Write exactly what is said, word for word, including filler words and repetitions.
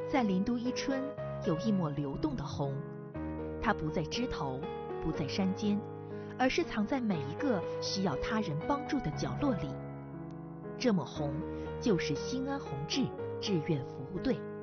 在林都伊春有一抹流动的红，它不在枝头，不在山间，而是藏在每一个需要他人帮助的角落里。这抹红就是新安宏志志愿服务队。